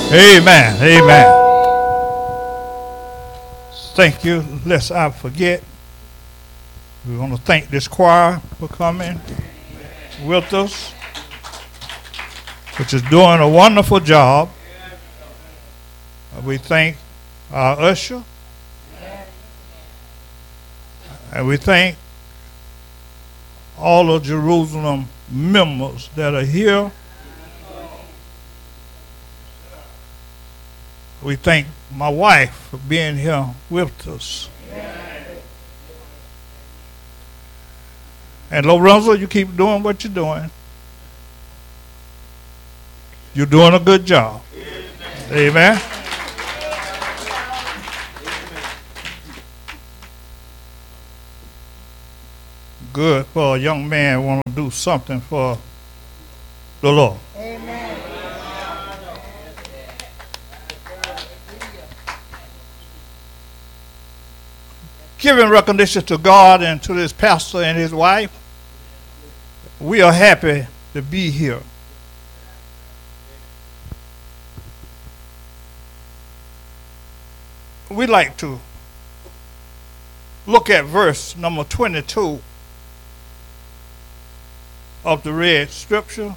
Amen. Amen. Thank you. Lest I forget, we want to thank this choir for coming with us, which is doing a wonderful job. We thank our usher, and we thank all of Jerusalem members that are here. We thank my wife for being here with us. And Lorenzo, you keep doing what you're doing. You're doing a good job. Amen. Good for a young man want to do something for the Lord. Amen. Giving recognition to God and to this pastor and his wife, we are happy to be here. We like to look at verse number 22 of the read scripture.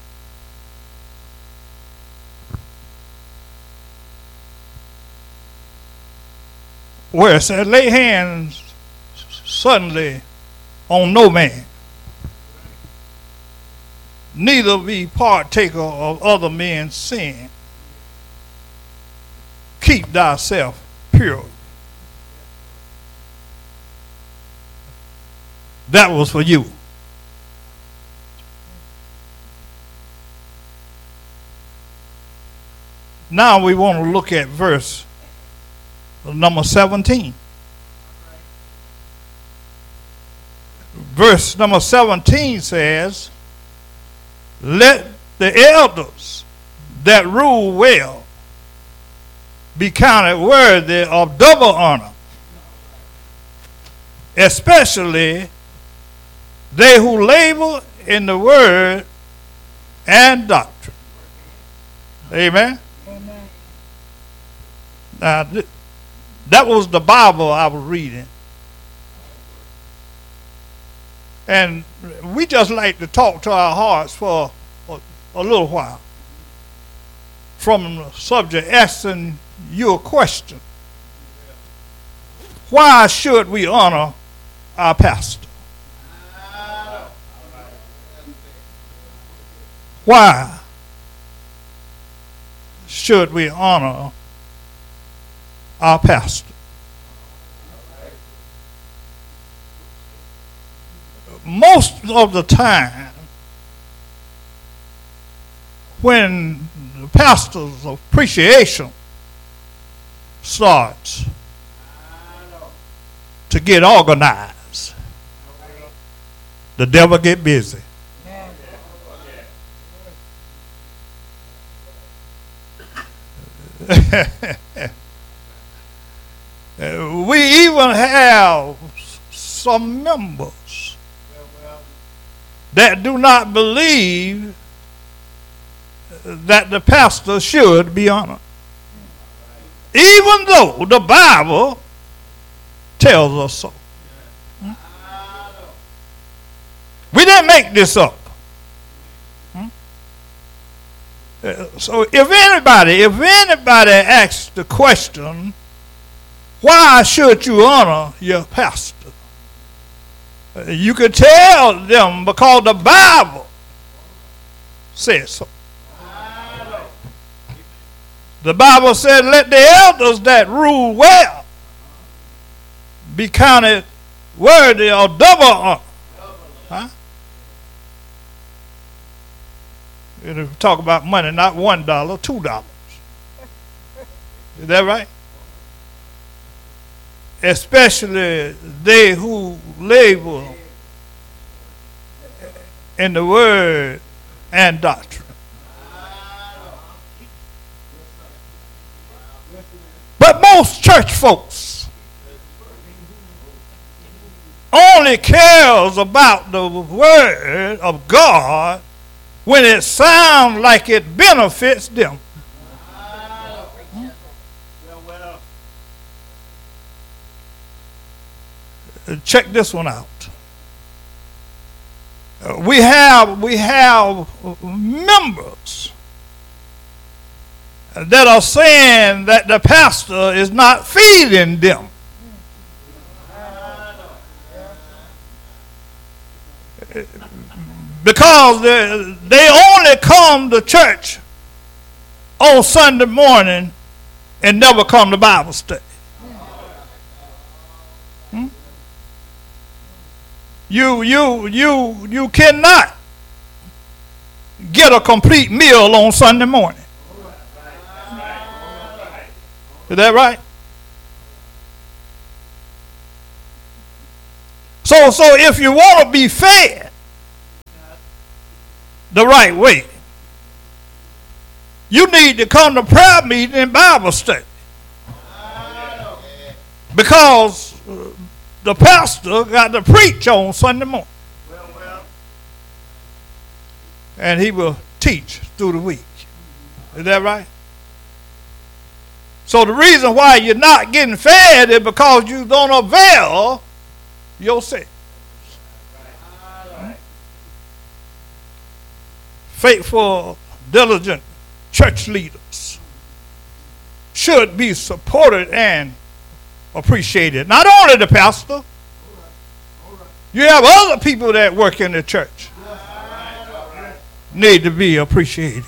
Where it says, lay hands suddenly on no man, neither be partaker of other men's sin. Keep thyself pure. That was for you. Now we want to look at verse number 17. Verse number 17 says, let the elders that rule well be counted worthy of double honor, especially they who labor in the word and doctrine. Amen. Amen. Now, that was the Bible I was reading. And we just like to talk to our hearts for a little while from the subject, asking you a question. Why should we honor our pastor? Why should we honor our pastor? Most of the time, when the pastor's appreciation starts to get organized, the devil get busy. We even have some members that do not believe that the pastor should be honored, even though the Bible tells us so. We didn't make this up. So if anybody asks the question, why should you honor your pastor? You could tell them because the Bible says so. The Bible said, let the elders that rule well be counted worthy of double honor. Huh? If we talk about money, not $1, $2. Is that right? Especially they who labor in the word and doctrine. But most church folks only cares about the word of God when it sounds like it benefits them. check this one out. We have members that are saying that the pastor is not feeding them. Because they only come to church on Sunday morning and never come to Bible study. You cannot get a complete meal on Sunday morning. Is that right? So if you want to be fed the right way, you need to come to prayer meeting and Bible study. Because the pastor got to preach on Sunday morning. And he will teach through the week. Is that right? So the reason why you're not getting fed is because you don't avail yourself. Faithful, diligent church leaders should be supported and appreciated. Not only the pastor. You have other people that work in the church. Need to be appreciated.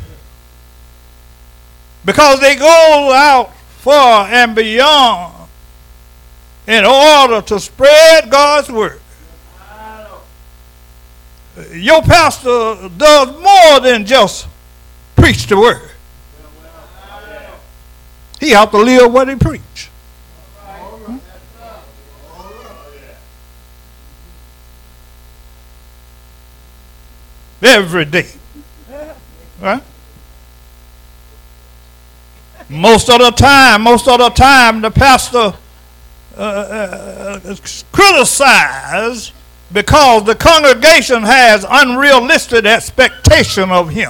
Because they go out far and beyond in order to spread God's word. Your pastor does more than just preach the word. He has to live what he preach. Every day. Right? Most of the time, the pastor criticized because the congregation has unrealistic expectation of him.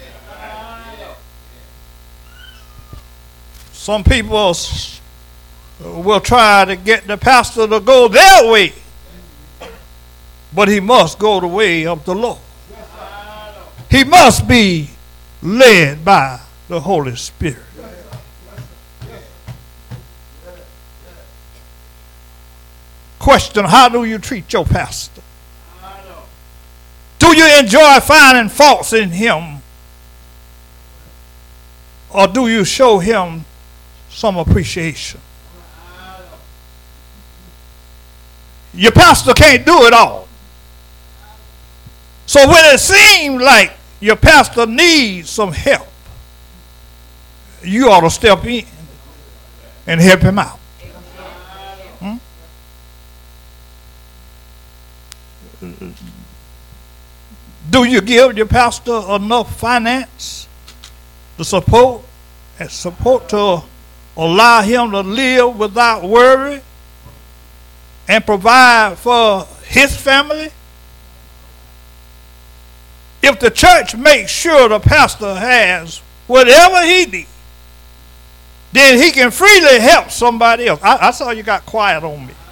Some people will try to get the pastor to go their way, but he must go the way of the Lord. He must be led by the Holy Spirit. Question, how do you treat your pastor? Do you enjoy finding faults in him? Or do you show him some appreciation? Your pastor can't do it all. So when it seems like your pastor needs some help, you ought to step in and help him out. Do you give your pastor enough finance to support to allow him to live without worry and provide for his family? If the church makes sure the pastor has whatever he needs, then he can freely help somebody else. I saw you got quiet on me.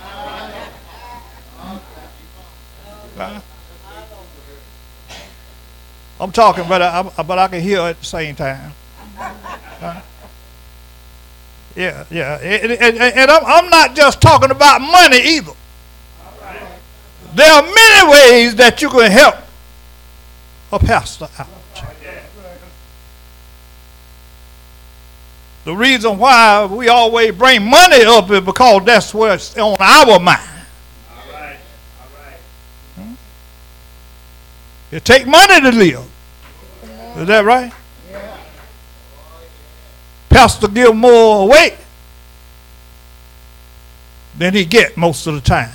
I'm talking, but I can hear at the same time. Yeah. And I'm not just talking about money either. There are many ways that you can help a pastor out. The reason why we always bring money up is because that's what's on our mind. It takes money to live. Is that right? Pastor give more away than he get most of the time.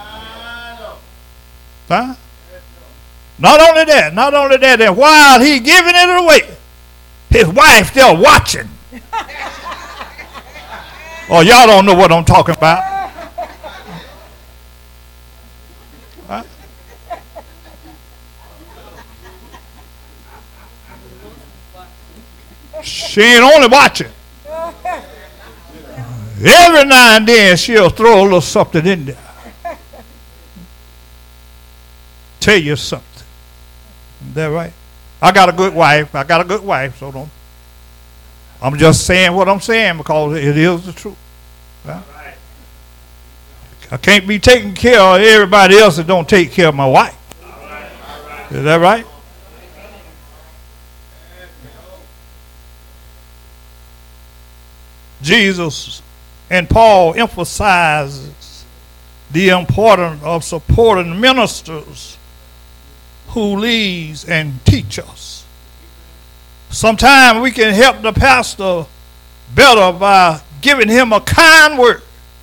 Huh? Not only that, and while he giving it away, his wife still watching. Oh, y'all don't know what I'm talking about. Huh? She ain't only watching. Every now and then she'll throw a little something in there. tell you something. Is that right? I got a good wife. So don't. I'm just saying what I'm saying because it is the truth. Right? I can't be taking care of everybody else that don't take care of my wife. Is that right? Jesus and Paul emphasizes the importance of supporting ministers who leads and teach us. Sometimes we can help the pastor better by giving him a kind word.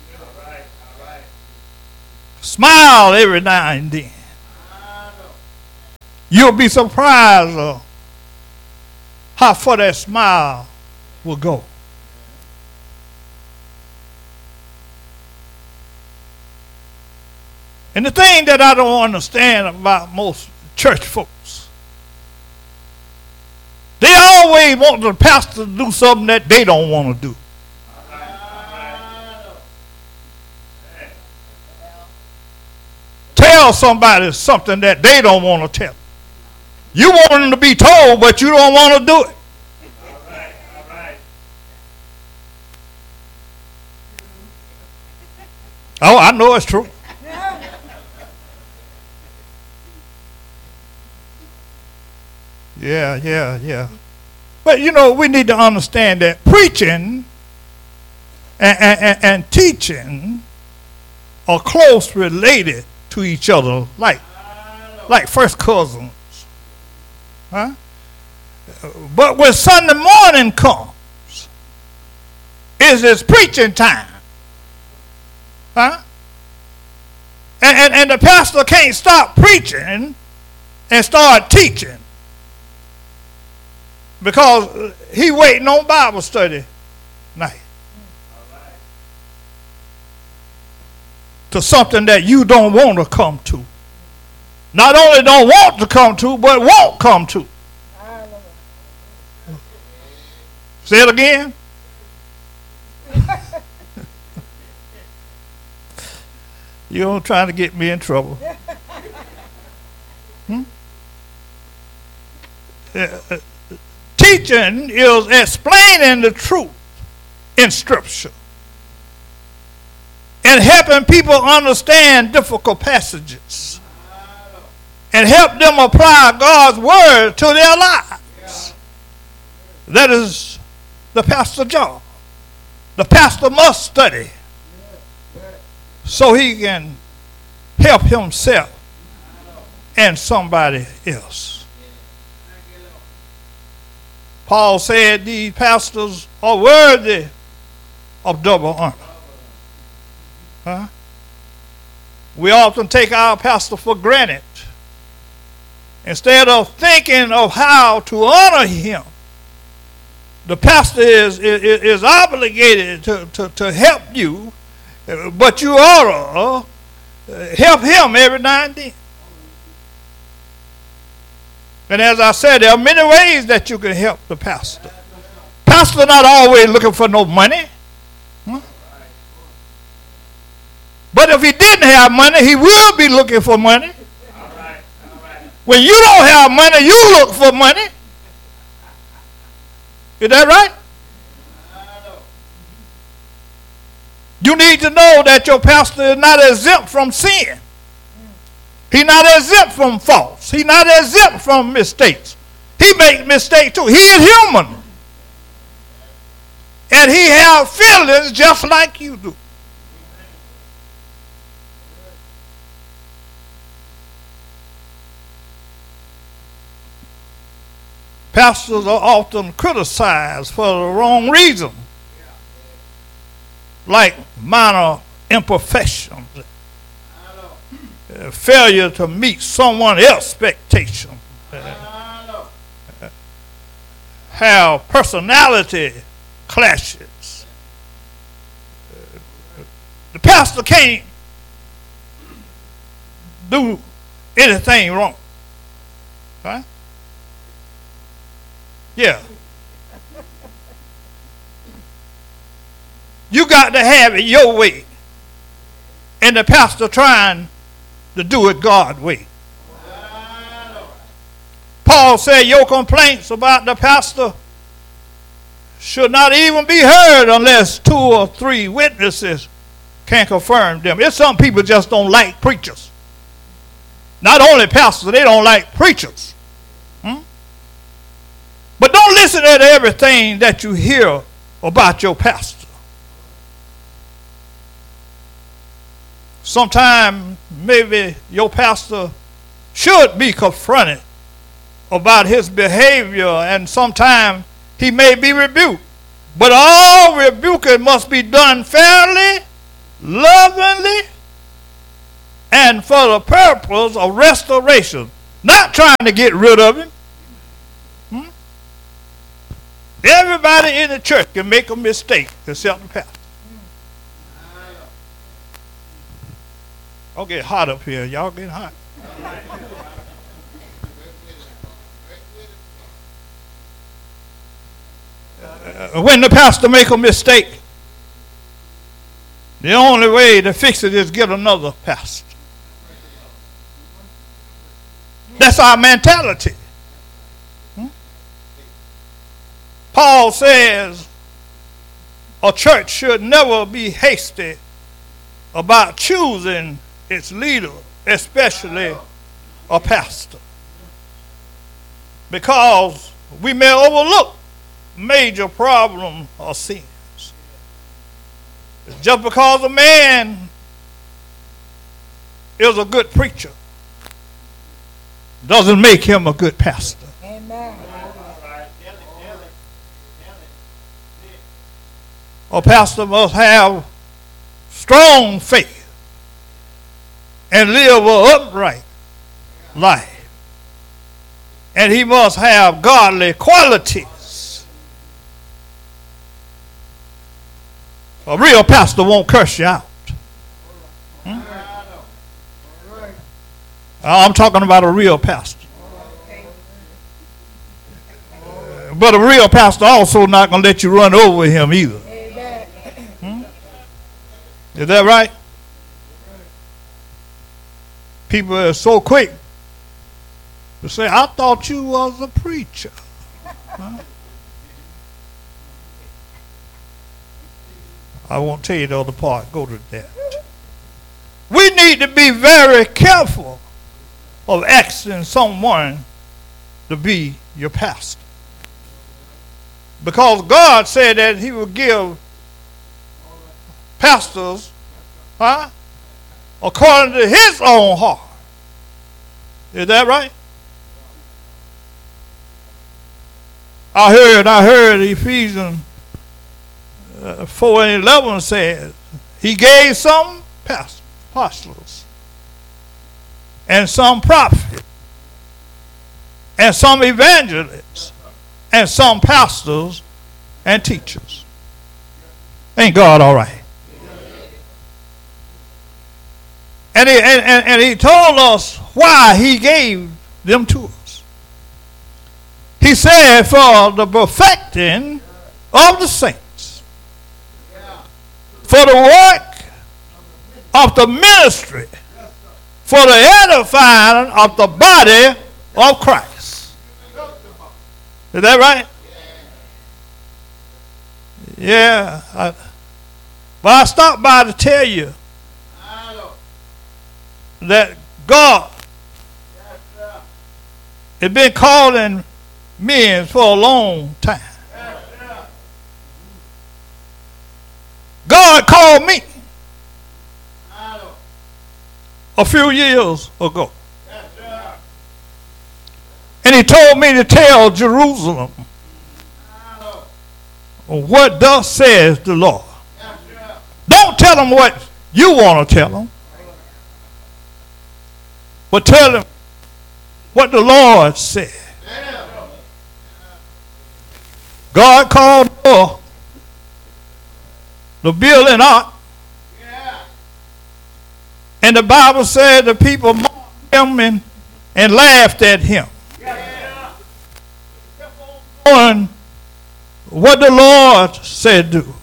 Smile every now and then. You'll be surprised of how far that smile will go. And the thing that I don't understand about most church folks, they always want the pastor to do something that they don't want to do. Tell somebody something that they don't want to tell. You want them to be told, but you don't want to do it. All right. Oh, I know it's true. Yeah. But we need to understand that preaching and teaching are close related to each other, like first cousins. Huh? But when Sunday morning comes, it's preaching time. Huh? And the pastor can't stop preaching and start teaching because he waiting on Bible study night. To something that you don't want to come to. Not only don't want to come to, but won't come to. Say it again. You're trying to get me in trouble. Teaching is explaining the truth in Scripture and helping people understand difficult passages and help them apply God's word to their lives. That is the pastor's job. The pastor must study so he can help himself and somebody else. Paul said these pastors are worthy of double honor. Huh? We often take our pastor for granted instead of thinking of how to honor him. The pastor is obligated to help you, but you ought to help him every now and then. And as I said, there are many ways that you can help the pastor. Pastor not always looking for no money. But if he didn't have money, he will be looking for money. All right. When you don't have money, you look for money. Is that right? You need to know that your pastor is not exempt from sin. He's not exempt from faults. He's not exempt from mistakes. He makes mistakes too. He is human. And he has feelings just like you do. Pastors are often criticized for the wrong reason, like minor imperfections, failure to meet someone else's expectation, have personality clashes. The pastor can't do anything wrong, right? Yeah. You got to have it your way. And the pastor trying to do it God's way. Paul said your complaints about the pastor should not even be heard unless 2 or 3 witnesses can confirm them. It's some people just don't like preachers. Not only pastors, they don't like preachers. But don't listen to everything that you hear about your pastor. Sometimes maybe your pastor should be confronted about his behavior, and sometimes he may be rebuked. But all rebuking must be done fairly, lovingly, and for the purpose of restoration. Not trying to get rid of him. Everybody in the church can make a mistake except the pastor. I'll get hot up here. Y'all getting hot. When the pastor make a mistake, the only way to fix it is get another pastor. That's our mentality. Paul says a church should never be hasty about choosing its leader, especially a pastor, because we may overlook major problems or sins. Just because a man is a good preacher doesn't make him a good pastor. Amen. A pastor must have strong faith and live an upright life. And he must have godly qualities. A real pastor won't curse you out. I'm talking about a real pastor. But a real pastor also not going to let you run over him either. Is that right? People are so quick to say, I thought you was a preacher. I won't tell you the other part. Go to that. We need to be very careful of asking someone to be your pastor. Because God said that he would give pastors according to his own heart. Is that right? I heard Ephesians 4:11 says he gave some apostles and some prophets and some evangelists and some pastors and teachers. Ain't God all right? And he told us why he gave them to us. He said, for the perfecting of the saints, for the work of the ministry, for the edifying of the body of Christ. Is that right? Yeah. But I stopped by to tell you that God has been calling men for a long time. God called me a few years ago. And he told me to tell Jerusalem what thus says the Lord. Don't tell them what you want to tell them, but tell them what the Lord said. God called Noah to build an ark. And the Bible said the people mocked him and laughed at him. On what the Lord said do.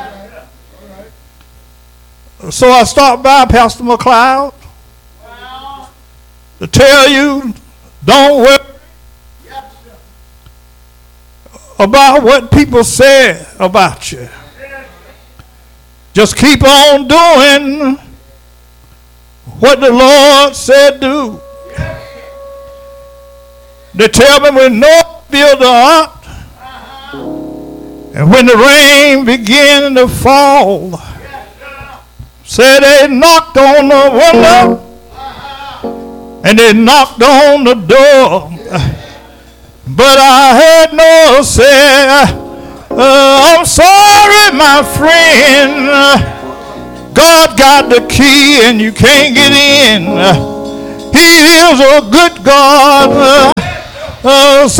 So I stopped by Pastor McLeod to tell you, don't worry about what people say about you. Just keep on doing what the Lord said do. They tell me when Noah built the ark, and when the rain began to fall, said they knocked on the window and they knocked on the door. But I heard Noah say, I'm sorry, my friend. God got the key and you can't get in. He is a good God. So